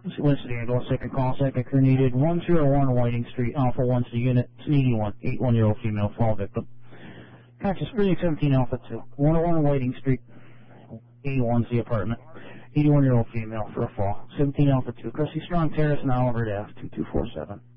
Winston ambulance, second call, second crew needed, 101 Whiting Street, Alpha 1's the unit, it's an 81-year-old female fall victim. Conscious, breathing 17 Alpha 2, 101 Whiting Street, 81's the apartment, 81-year-old female for a fall, 17 Alpha 2, Cressy Strong Terrace and Oliver Ave, 2247.